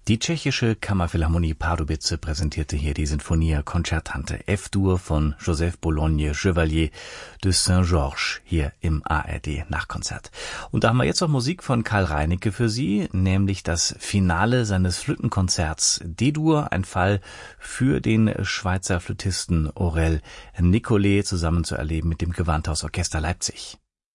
Die tschechische Kammerphilharmonie Pardubice präsentierte hier die Sinfonia Concertante F-Dur von Joseph Bologne Chevalier de Saint-Georges hier im ARD Nachkonzert. Und da haben wir jetzt noch Musik von Karl Reinicke für Sie, nämlich das Finale seines Flötenkonzerts D-Dur, ein Fall für den Schweizer Flötisten Aurel Nicollet, zusammen zu erleben mit dem Gewandhausorchester Leipzig.